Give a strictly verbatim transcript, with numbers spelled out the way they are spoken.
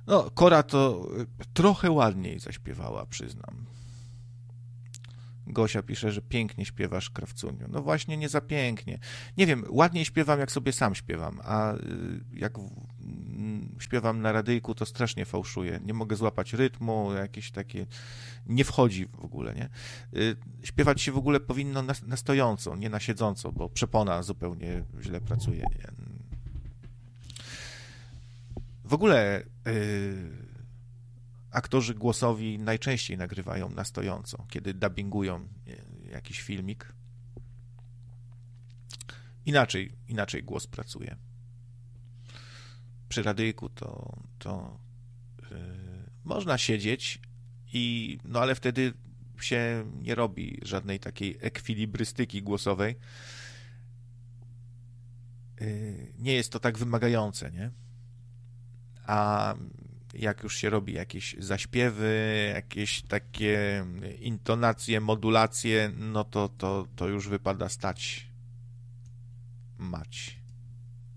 No, Kora to trochę ładniej zaśpiewała, przyznam. Gosia pisze, że pięknie śpiewasz, Krawcuniu. No właśnie, nie za pięknie. Nie wiem, ładniej śpiewam, jak sobie sam śpiewam, a jak śpiewam na radyjku, to strasznie fałszuję. Nie mogę złapać rytmu, jakieś takie... Nie wchodzi w ogóle, nie? Śpiewać się w ogóle powinno na, na stojąco, nie na siedząco, bo przepona zupełnie źle pracuje. W ogóle... Yy... Aktorzy głosowi najczęściej nagrywają na stojąco, kiedy dubbingują jakiś filmik. Inaczej, inaczej głos pracuje. Przy radyjku to, to yy, można siedzieć, i, no ale wtedy się nie robi żadnej takiej ekwilibrystyki głosowej. Yy, nie jest to tak wymagające, nie? A jak już się robi jakieś zaśpiewy, jakieś takie intonacje, modulacje, no to, to, to już wypada stać, mać.